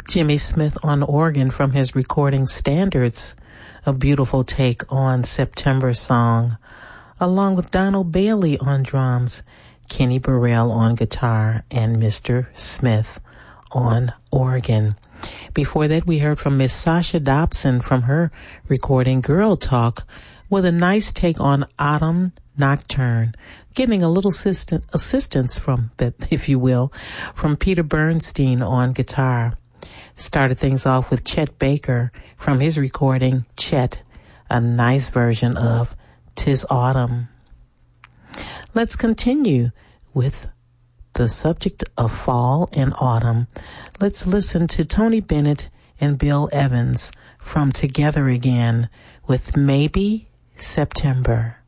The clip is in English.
Jimmy Smith on organ from his recording Standards, a beautiful take on September Song, along with Donald Bailey on drums, Kenny Burrell on guitar, and Mr. Smith on organ. Before that, we heard from Miss Sasha Dobson from her recording Girl Talk with a nice take on Autumn Nocturne, getting a little assistance from, if you will, from Peter Bernstein on guitar. Started things off with Chet Baker from his recording Chet, a nice version of 'Tis Autumn. Let's continue with the subject of fall and autumn. Let's listen to Tony Bennett and Bill Evans from Together Again with Maybe September.